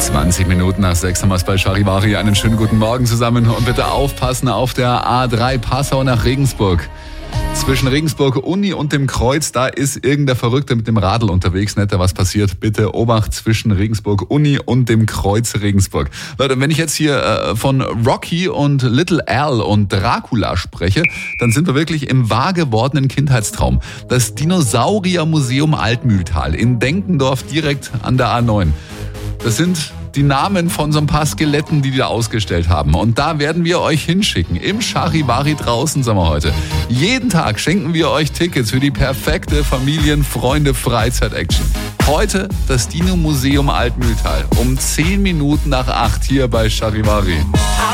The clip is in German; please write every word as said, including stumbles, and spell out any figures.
zwanzig Minuten nach sechs haben wir es bei Charivari. Einen schönen guten Morgen zusammen und bitte aufpassen auf der A drei Passau nach Regensburg. Zwischen Regensburg Uni und dem Kreuz, da ist irgendein Verrückter mit dem Radl unterwegs. Nicht, was passiert? Bitte Obacht zwischen Regensburg Uni und dem Kreuz Regensburg. Leute, wenn ich jetzt hier äh, von Rocky und Little Al und Dracula spreche, dann sind wir wirklich im wahr gewordenen Kindheitstraum. Das Dinosauriermuseum Altmühltal in Denkendorf direkt an der A neun. Das sind die Namen von so ein paar Skeletten, die die da ausgestellt haben. Und da werden wir euch hinschicken. Im Charivari draußen sind wir heute. Jeden Tag schenken wir euch Tickets für die perfekte Familien-Freunde-Freizeit-Action. Heute das Dino-Museum Altmühltal um zehn Minuten nach acht hier bei Charivari.